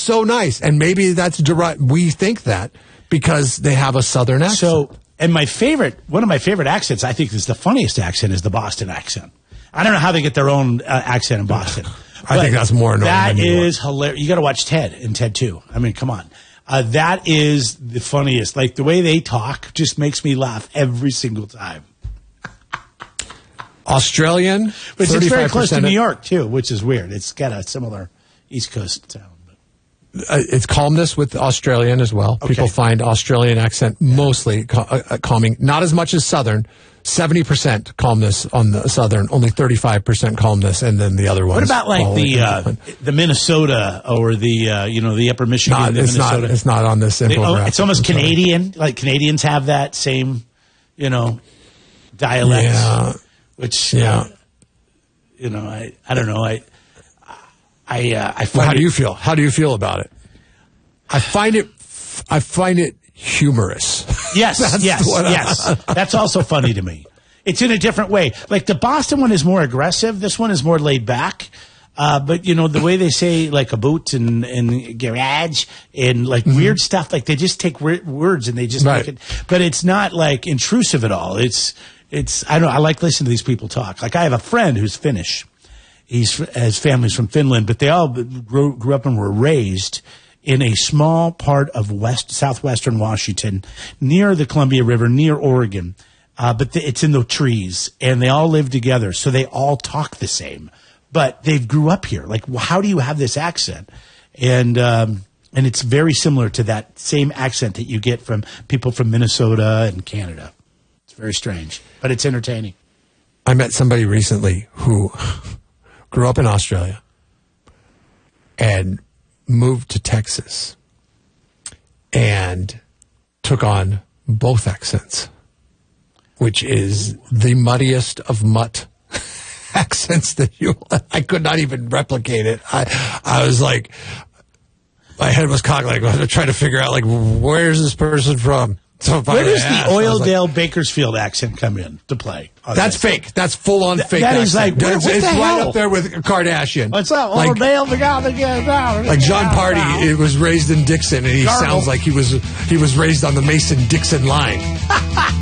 so nice. And maybe that's direct. We think that because they have a Southern accent. So, and one of my favorite accents, I think is the funniest accent, is the Boston accent. I don't know how they get their own accent in Boston. I think that's more annoying. That is hilarious. You got to watch Ted and Ted 2. I mean, come on. That is the funniest. Like, the way they talk just makes me laugh every single time. Australian, which is very close to New York, too, which is weird. It's got a similar East Coast sound. It's calmness with Australian as well. Okay. People find Australian accent mostly calming. Not as much as Southern. 70% calmness on the Southern, only 35% calmness, and then the other ones. What about like the Minnesota or the Upper Michigan? Minnesota? It's not on this infographic. It's almost Canadian. Like Canadians have that same, dialect. Yeah. Which I don't know. I find. How do you feel? How do you feel about it? I find it humorous. Yes, yes. That's also funny to me. It's in a different way. Like the Boston one is more aggressive. This one is more laid back. But the way they say like a boot and garage and like weird stuff, like they just take words and they just make it. But it's not like intrusive at all. It's. I don't know. I like listening to these people talk. Like I have a friend who's Finnish. His family's from Finland, but they all grew up and were raised in a small part of southwestern Washington, near the Columbia River, near Oregon. But it's in the trees, and they all live together, so they all talk the same. But they grew up here. Like, how do you have this accent? And it's very similar to that same accent that you get from people from Minnesota and Canada. It's very strange, but it's entertaining. I met somebody recently who grew up in Australia and moved to Texas and took on both accents, which is the muddiest of mutt accents that I could not even replicate it. I was like, my head was cocked, like I was trying to figure out, like, where's this person from? So where does the Oildale Bakersfield accent come in to play? That's fake. That's full on fake. That is like, what it's the hell? Right up there with Kardashian. What's up, Oildale? Like John Party, it was raised in Dixon, and he sounds like he was raised on the Mason-Dixon line.